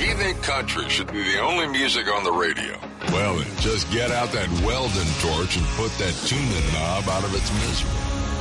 You think country should be the only music on the radio? Well, then, just get out that Weldon torch and put that tuning knob out of its misery.